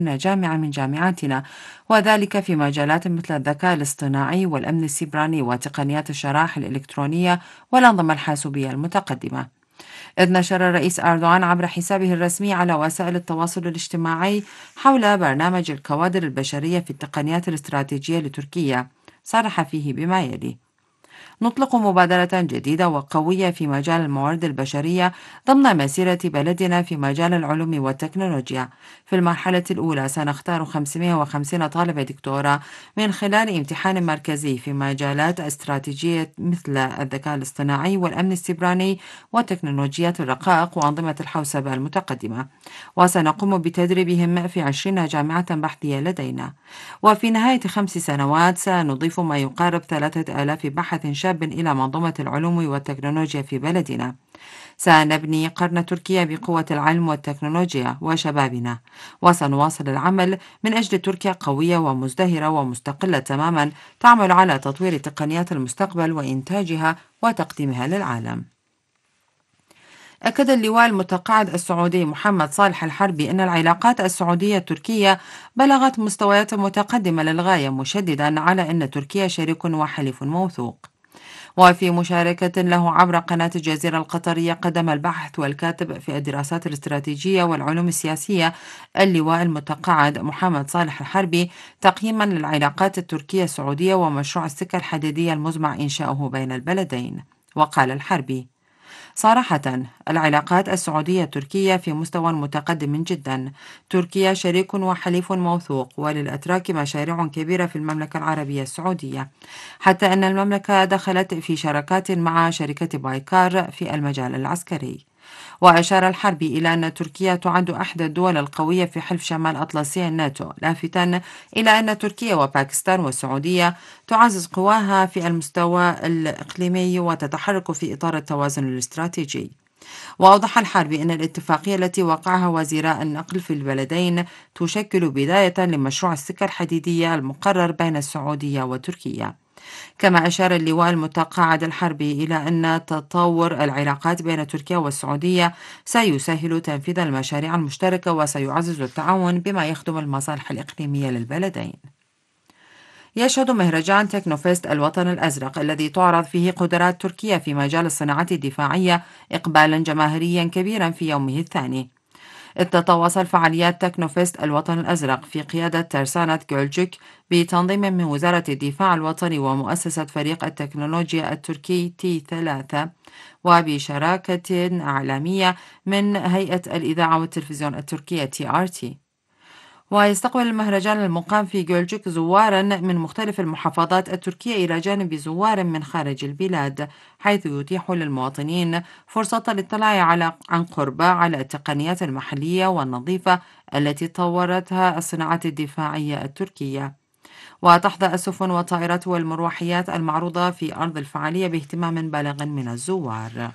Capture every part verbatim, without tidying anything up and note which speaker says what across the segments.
Speaker 1: جامعة من جامعاتنا، وذلك في مجالات مثل الذكاء الاصطناعي والأمن السيبراني وتقنيات الشرائح الإلكترونية والأنظمة الحاسوبية المتقدمة. إذ نشر الرئيس أردوغان عبر حسابه الرسمي على وسائل التواصل الاجتماعي حول برنامج الكوادر البشرية في التقنيات الاستراتيجية لتركيا، صرح فيه بما يلي: نطلق مبادرة جديدة وقوية في مجال الموارد البشرية ضمن مسيرة بلدنا في مجال العلوم والتكنولوجيا. في المرحلة الأولى سنختار خمسمائة وخمسين طالب دكتوراه من خلال امتحان مركزي في مجالات استراتيجية مثل الذكاء الاصطناعي والأمن السيبراني وتكنولوجيات الرقائق وأنظمة الحوسبة المتقدمة، وسنقوم بتدريبهم في عشرين جامعة بحثية لدينا. وفي نهاية خمس سنوات سنضيف ما يقارب ثلاثة آلاف باحث شاب إلى منظومة العلوم والتكنولوجيا في بلدنا. سنبني قرن تركيا بقوة العلم والتكنولوجيا وشبابنا، وسنواصل العمل من أجل تركيا قوية ومزدهرة ومستقلة تماما، تعمل على تطوير تقنيات المستقبل وإنتاجها وتقديمها للعالم. أكد اللواء المتقاعد السعودي محمد صالح الحربي أن العلاقات السعودية التركية بلغت مستويات متقدمة للغاية، مشددا على أن تركيا شريك وحليف موثوق. وفي مشاركة له عبر قناة الجزيرة القطرية، قدم الباحث والكاتب في الدراسات الاستراتيجية والعلوم السياسية اللواء المتقاعد محمد صالح الحربي تقييما للعلاقات التركية السعودية ومشروع السكة الحديدية المزمع إنشاؤه بين البلدين. وقال الحربي: صراحة العلاقات السعودية التركية في مستوى متقدم جدا. تركيا شريك وحليف موثوق، وللأتراك مشاريع كبيرة في المملكة العربية السعودية، حتى أن المملكة دخلت في شراكات مع شركة بايكار في المجال العسكري. وأشار الحربي إلى أن تركيا تعد أحد الدول القوية في حلف شمال أطلسي الناتو، لافتا إلى أن تركيا وباكستان والسعودية تعزز قواها في المستوى الإقليمي وتتحرك في إطار التوازن الاستراتيجي. وأوضح الحربي أن الاتفاقية التي وقعها وزيراء النقل في البلدين تشكل بداية لمشروع السكة الحديدية المقرر بين السعودية وتركيا. كما أشار اللواء المتقاعد الحربي إلى أن تطور العلاقات بين تركيا والسعودية سيسهل تنفيذ المشاريع المشتركة وسيعزز التعاون بما يخدم المصالح الإقليمية للبلدين. يشهد مهرجان تكنوفيست الوطن الأزرق الذي تعرض فيه قدرات تركيا في مجال الصناعات الدفاعية إقبالا جماهيريا كبيرا في يومه الثاني. إذ تتواصل فعاليات تكنوفيست الوطن الأزرق في قيادة ترسانة جولجيك بتنظيم من وزارة الدفاع الوطني ومؤسسة فريق التكنولوجيا التركي تي ثلاثة، وبشراكة إعلامية من هيئة الإذاعة والتلفزيون التركية تي آر تي. ويستقبل المهرجان المقام في جولجيك زوارا من مختلف المحافظات التركية إلى جانب زوار من خارج البلاد، حيث يتيح للمواطنين فرصة الاطلاع على عن قرب على التقنيات المحلية والنظيفة التي طورتها الصناعات الدفاعية التركية. وتحظى السفن والطائرات والمروحيات المعروضة في أرض الفعالية باهتمام بالغ من الزوار.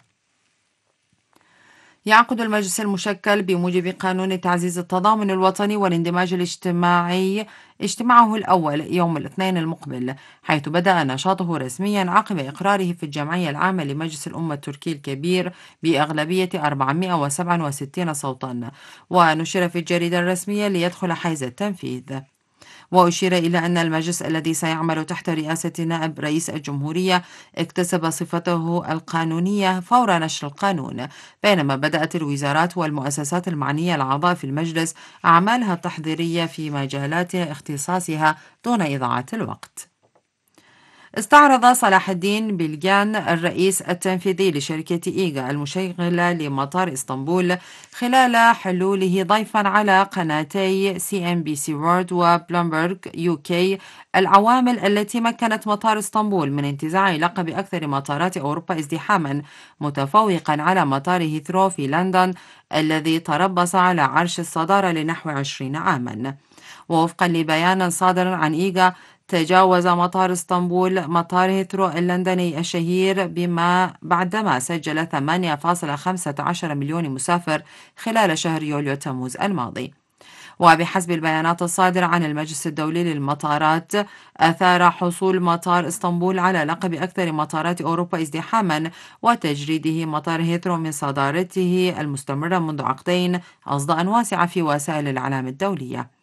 Speaker 1: يعقد المجلس المشكل بموجب قانون تعزيز التضامن الوطني والاندماج الاجتماعي اجتماعه الأول يوم الاثنين المقبل، حيث بدأ نشاطه رسميا عقب إقراره في الجمعية العامة لمجلس الأمة التركي الكبير بأغلبية أربعمائة وسبعة وستين صوتا، ونشر في الجريدة الرسمية ليدخل حيز التنفيذ. وأشير إلى أن المجلس الذي سيعمل تحت رئاسة نائب رئيس الجمهورية اكتسب صفته القانونية فور نشر القانون، بينما بدأت الوزارات والمؤسسات المعنية الأعضاء في المجلس أعمالها التحضيرية في مجالات اختصاصها دون إضاعة الوقت. استعرض صلاح الدين بلجان الرئيس التنفيذي لشركة إيجا المشغلة لمطار إسطنبول خلال حلوله ضيفا على قناتي سي إم بي سي وورد وبلومبرغ يو كي العوامل التي مكنت مطار إسطنبول من انتزاع لقب أكثر مطارات أوروبا ازدحاما، متفوقا على مطار هيثرو في لندن الذي تربص على عرش الصدارة لنحو عشرين عاما. ووفقا لبيان صادر عن إيجا، تجاوز مطار اسطنبول مطار هيثرو اللندني الشهير بما بعدما سجل ثمانية فاصلة خمسة عشر مليون مسافر خلال شهر يوليو تموز الماضي. وبحسب البيانات الصادرة عن المجلس الدولي للمطارات، أثار حصول مطار اسطنبول على لقب أكثر مطارات أوروبا ازدحاما وتجريده مطار هيثرو من صدارته المستمرة منذ عقدين أصداء واسعة في وسائل الإعلام الدولية.